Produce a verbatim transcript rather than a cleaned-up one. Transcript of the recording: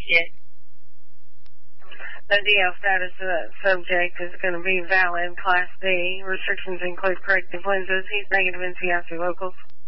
Yes. The D L status of that subject is going to be valid, Class B. Restrictions include corrective lenses. He's negative N C I C locals.